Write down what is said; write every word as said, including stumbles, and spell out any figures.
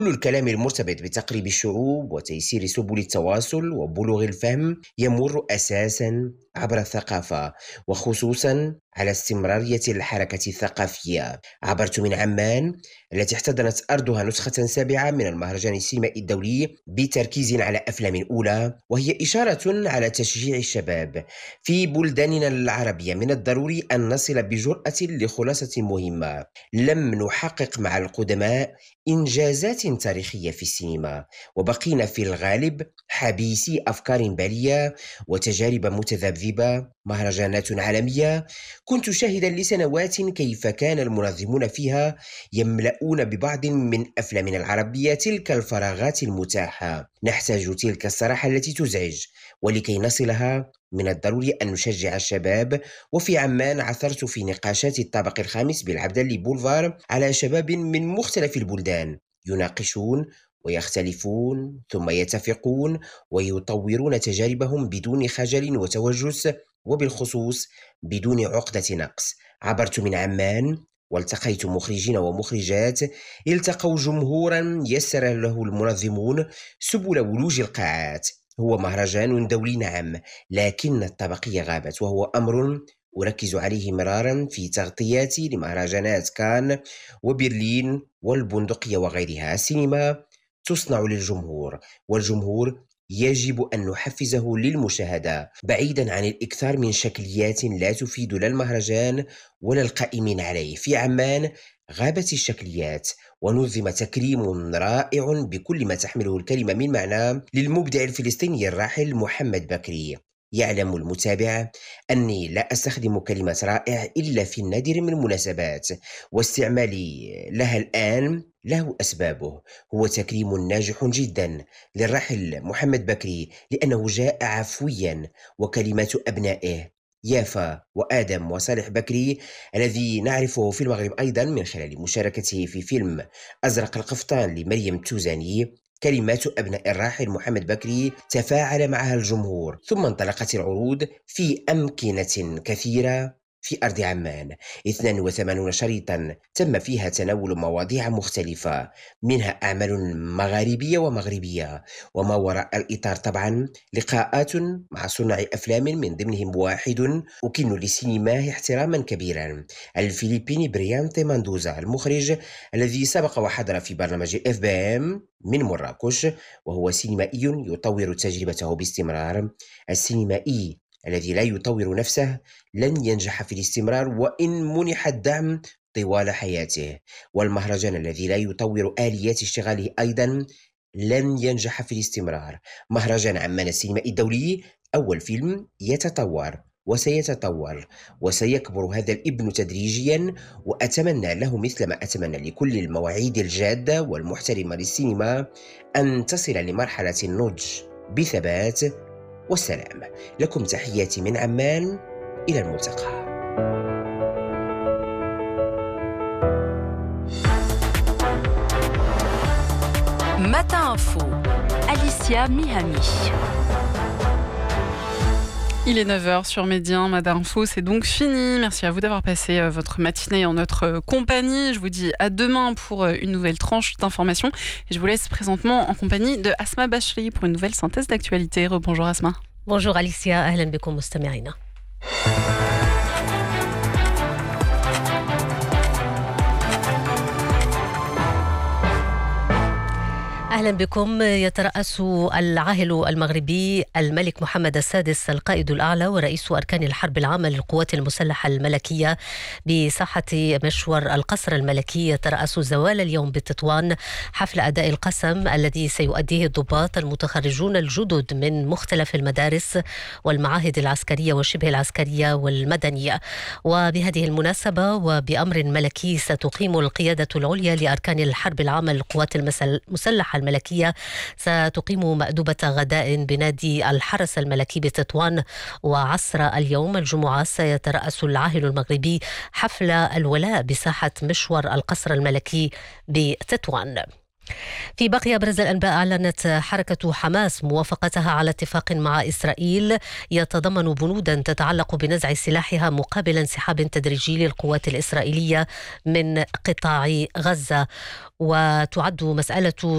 كل الكلام المرتبط بتقريب الشعوب وتيسير سبل التواصل وبلوغ الفهم يمر أساسا عبر الثقافة، وخصوصا على استمرارية الحركة الثقافية. عبرت من عمان التي احتضنت أرضها نسخة سابعة من المهرجان السينمائي الدولي بتركيز على أفلام أولى، وهي إشارة على تشجيع الشباب في بلداننا العربية. من الضروري أن نصل بجرأة لخلاصة مهمة: لم نحقق مع القدماء إنجازات تاريخية في السينما، وبقينا في الغالب حبيسي أفكار بالية وتجارب متذبذبة. مهرجانات عالمية كنت شاهدا لسنوات كيف كان المنظمون فيها يملؤون ببعض من أفلامنا العربية تلك الفراغات المتاحة. نحتاج تلك الصراحة التي تزعج، ولكي نصلها من الضروري أن نشجع الشباب. وفي عمان عثرت في نقاشات الطابق الخامس بالعبدلي بولفار على شباب من مختلف البلدان يناقشون ويختلفون ثم يتفقون ويطورون تجاربهم بدون خجل وتوجس، وبالخصوص بدون عقدة نقص. عبرت من عمان والتقيت مخرجين ومخرجات التقوا جمهورا يسر له المنظمون سبل ولوج القاعات. هو مهرجان دولي نعم، لكن الطبقية غابت، وهو أمر أركز عليه مرارا في تغطياتي لمهرجانات كان وبرلين والبندقية وغيرها. السينما تصنع للجمهور، والجمهور يجب أن نحفزه للمشاهدة بعيدا عن الإكثار من شكليات لا تفيد لا المهرجان ولا القائمين عليه. في عمان غابت الشكليات ونظم تكريم رائع بكل ما تحمله الكلمة من معنى للمبدع الفلسطيني الراحل محمد بكري. يعلم المتابع أني لا أستخدم كلمة رائع إلا في النادر من المناسبات، واستعمالي لها الآن له أسبابه. هو تكريم ناجح جدا للراحل محمد بكري لأنه جاء عفويا، وكلمات أبنائه يافا وآدم وصالح بكري الذي نعرفه في المغرب أيضا من خلال مشاركته في فيلم أزرق القفطان لمريم التوزاني، كلمات أبناء الراحل محمد بكري تفاعل معها الجمهور. ثم انطلقت العروض في أمكنة كثيرة في أرض عمان، اثنين وثمانين شريطا تم فيها تناول مواضيع مختلفة، منها أعمال مغاربية ومغربية، وما وراء الإطار طبعا لقاءات مع صناع أفلام من ضمنهم واحد أكن لسينماه احتراما كبيرا، الفلبيني بريانتي ماندوزا المخرج الذي سبق وحضر في برنامج اف بي ام من مراكش، وهو سينمائي يطور تجربته باستمرار. السينمائي الذي لا يطور نفسه لن ينجح في الاستمرار وإن منح الدعم طوال حياته، والمهرجان الذي لا يطور آليات اشتغاله أيضا لن ينجح في الاستمرار. مهرجان عمان السينمائي الدولي أول فيلم يتطور وسيتطور وسيكبر هذا الابن تدريجيا، وأتمنى له مثل ما أتمنى لكل المواعيد الجادة والمحترمة للسينما أن تصل لمرحلة النضج بثبات والسلام. لكم تحياتي من عمان، إلى الملتقى. Matin Info, Alicia Mihami. Il est neuf heures sur Média, Matin Info, c'est donc fini. Merci à vous d'avoir passé votre matinée en notre compagnie. Je vous dis à demain pour une nouvelle tranche d'informations. Et je vous laisse présentement en compagnie de Asma Bachri pour une nouvelle synthèse d'actualité. Rebonjour Asma. Bonjour Alicia, أهلا بكم مستمعينا. أهلا بكم. يترأس العاهل المغربي الملك محمد السادس القائد الأعلى ورئيس أركان الحرب العامة للقوات المسلحة الملكية بساحة مشور القصر الملكي، يترأس زوال اليوم بتطوان حفل أداء القسم الذي سيؤديه الضباط المتخرجون الجدد من مختلف المدارس والمعاهد العسكرية وشبه العسكرية والمدنية. وبهذه المناسبة وبأمر ملكي ستقيم القيادة العليا لأركان الحرب العامة للقوات المسلحة الملكية ستقيم مأدبة غداء بنادي الحرس الملكي بتطوان. وعصر اليوم الجمعة سيترأس العاهل المغربي حفل الولاء بساحة مشور القصر الملكي بتطوان. في باقي أبرز الأنباء، أعلنت حركة حماس موافقتها على اتفاق مع إسرائيل يتضمن بنودا تتعلق بنزع سلاحها مقابل انسحاب تدريجي للقوات الإسرائيلية من قطاع غزة. وتعد مسألة